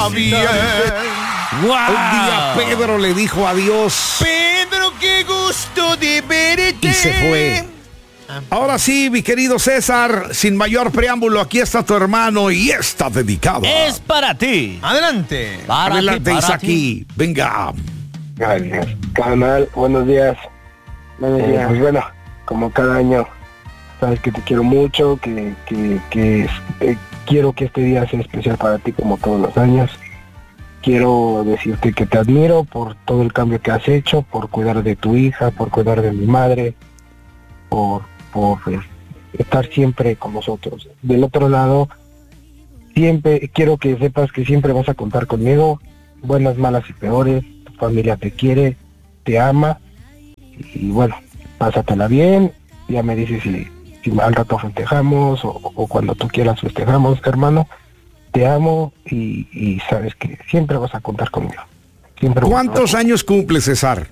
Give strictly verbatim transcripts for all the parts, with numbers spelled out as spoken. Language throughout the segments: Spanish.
está bien. ¡Wow! Un día Pedro le dijo adiós. Pedro, qué gusto de verte. Y se fue. Ahora sí, mi querido César, sin mayor preámbulo, aquí está tu hermano y está dedicado. Es para ti. Adelante. Para Adelante, ti, para Isaki. Venga. Gracias, canal. Buenos días. Buenos Eh, días. pues bueno, como cada año, sabes que te quiero mucho, que, que, que eh, quiero que este día sea especial para ti como todos los años. Quiero decirte que te admiro por todo el cambio que has hecho, por cuidar de tu hija, por cuidar de mi madre, por, por eh, estar siempre con nosotros. Del otro lado, siempre quiero que sepas que siempre vas a contar conmigo, buenas, malas y peores. Tu familia te quiere, te ama, y bueno, pásatela bien. Ya me dices si, si al rato festejamos o, o cuando tú quieras festejamos, hermano. Te amo y, y sabes que siempre vas a contar conmigo. Siempre. ¿Cuántos años cumple, César?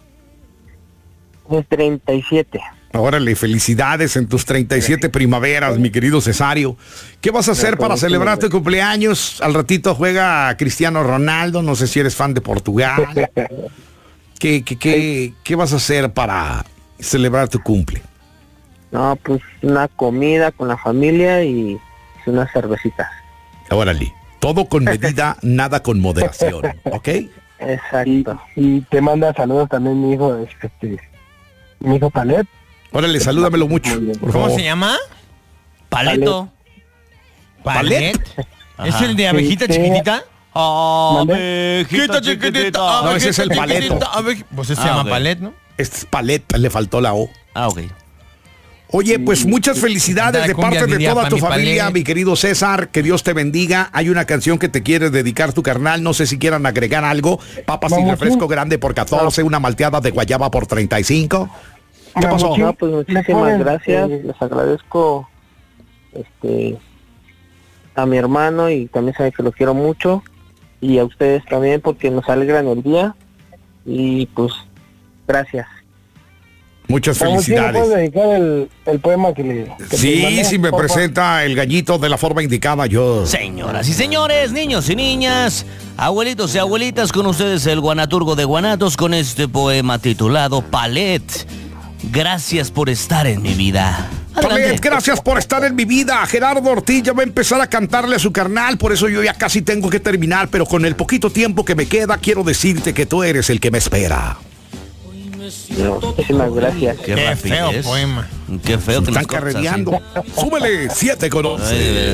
De treinta y siete. Órale, felicidades en tus treinta y siete primaveras, mi querido Cesario. ¿Qué vas a hacer para celebrar tu cumpleaños? Al ratito juega Cristiano Ronaldo, no sé si eres fan de Portugal. ¿Qué, qué, qué, qué vas a hacer para celebrar tu cumple? No, pues una comida con la familia y unas cervecitas. Órale, todo con medida, nada con moderación, ¿ok? Exacto. Y, y te manda saludos también mi hijo, este, mi hijo Palet. Órale, salúdamelo mucho, por ¿Cómo favor. se llama? Paleto. ¿Palet? ¿Es Ajá. el de abejita Sí, sí. chiquitita? Abejita chiquitita. No, ese es el paleto. Abe- Pues ese Ah, se llama ok. Palet, ¿no? Este es Palet, le faltó la O. Ah, ok. Oye, pues muchas felicidades Anda, de cumbia parte de diría toda pa' tu mi familia, Palet. mi querido César, que Dios te bendiga. Hay una canción que te quiere dedicar tu carnal, no sé si quieran agregar algo. Papas y Vamos, refresco sí. grande por catorce, una malteada de guayaba por treinta y cinco. ¿Qué pasó? No, pues muchísimas gracias, les agradezco este a mi hermano y también sabe que lo quiero mucho y a ustedes también porque nos alegran el día y pues gracias. Muchas felicidades. dedicar el, el poema que le que Sí, te mandé, si me por favor? presenta el gallito de la forma indicada, yo. Señoras y señores, niños y niñas, abuelitos y abuelitas, con ustedes el guanaturgo de Guanatos con este poema titulado Palet. Gracias por estar en mi vida. Adelante. Palet, gracias por estar en mi vida. Gerardo Ortiz ya va a empezar a cantarle a su carnal, por eso yo ya casi tengo que terminar, pero con el poquito tiempo que me queda, quiero decirte que tú eres el que me espera. No, muchísimas gracias. Qué, Qué feo rapidez. poema. Qué feo que Están nos cortas así. carrereando. Súbele, siete con once. Ay,